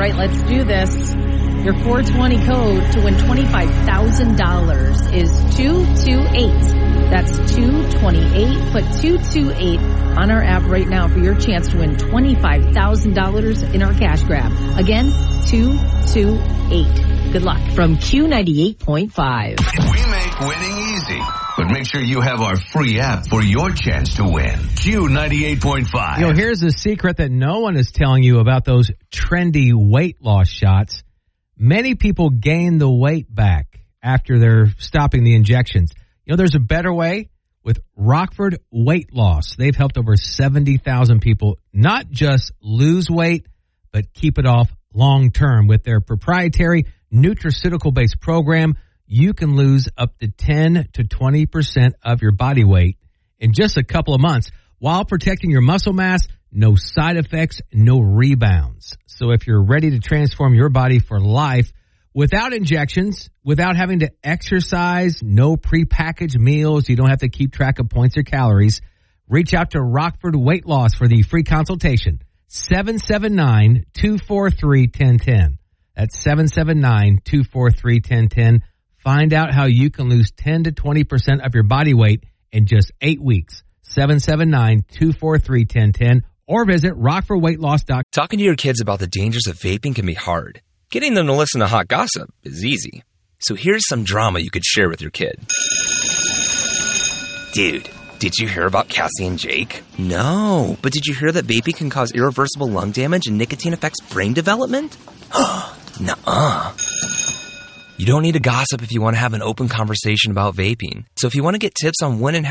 right, let's do this. Your 420 code to win $25,000 is 228. That's 228. Put 228 on our app right now for your chance to win $25,000 in our cash grab. Again, 228. Good luck. From Q98.5. We make winning easy, but make sure you have our free app for your chance to win. Q98.5. You know, here's a secret that no one is telling you about those trendy weight loss shots. Many people gain the weight back after they're stopping the injections. You know, there's a better way with Rockford Weight Loss. They've helped over 70,000 people not just lose weight, but keep it off long term. With their proprietary nutraceutical-based program, you can lose up to 10 to 20% of your body weight in just a couple of months while protecting your muscle mass, no side effects, no rebounds. So if you're ready to transform your body for life without injections, without having to exercise, no prepackaged meals, you don't have to keep track of points or calories, reach out to Rockford Weight Loss for the free consultation. 779-243-1010. That's 779-243-1010. Find out how you can lose 10 to 20% of your body weight in just 8 weeks. 779-243-1010 or visit rockfordweightloss.com. Talking to your kids about the dangers of vaping can be hard. Getting them to listen to hot gossip is easy. So here's some drama you could share with your kid. Dude, did you hear about Cassie and Jake? No, but did you hear that vaping can cause irreversible lung damage and nicotine affects brain development? Nuh-uh. You don't need to gossip if you want to have an open conversation about vaping. So if you want to get tips on when and how